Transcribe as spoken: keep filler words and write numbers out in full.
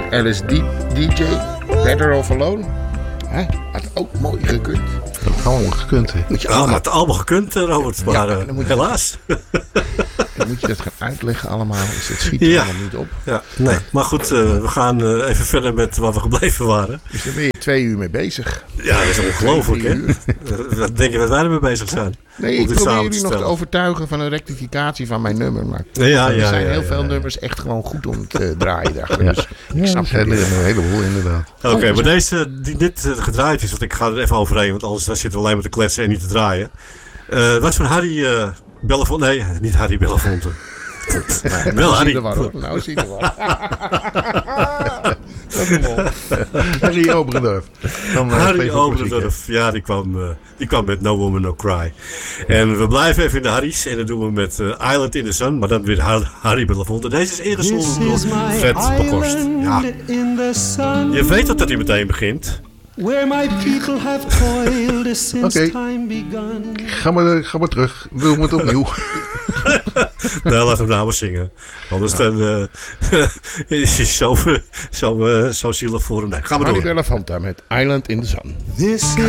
Alice D J, Better Off Alone. Hè? Had ook mooi gekund. Dat had allemaal gekund, hè? Moet je allemaal... Ja, het had allemaal gekund, Robert. Maar ja, uh, helaas. Dan moet je dat gaan uitleggen allemaal. Dus het schiet er ja. allemaal niet op. Ja, nee. Maar goed, uh, we gaan uh, even verder met waar we gebleven waren. Dus daar ben je twee uur mee bezig. Ja, dat is ongelooflijk, hè? Wat denk je dat wij ermee bezig zijn? Nee, ik probeer jullie nog te overtuigen van een rectificatie van mijn nummer. Maar ja, ja, er ja, zijn ja, heel ja, veel ja. nummers echt gewoon goed om te draaien. Daar. Ja. Dus ja, ik snap ja, er een heleboel inderdaad. Oké, okay, maar deze die dit uh, gedraaid is, want ik ga er even overheen, want anders zitten we alleen maar te kletsen en niet te draaien. Uh, wat van Harry uh, Belafonte? Nee, niet Harry Belafonte. Nee, wel Harry. Nou zie je er wel. Harry Oberdorf. Harry Oberdorf, ja, die kwam, uh, die kwam met No Woman No Cry. En we blijven even in de Harry's en dat doen we met uh, Island in the Sun, maar dan weer Har- Harry Belafonte. Deze is ingezongen door Fred Bakhorst. Ja. Je weet dat dat hij meteen begint. Where my people have toiled since okay. time begun. Ga maar, ga maar terug. Wil we het opnieuw? Nee, laten we nou maar zingen. Anders ja. dan uh, is hij zo, zo, uh, zo zielig voor hem. Nee, ga maar door. Harry Belafonte met Island in the Sun. This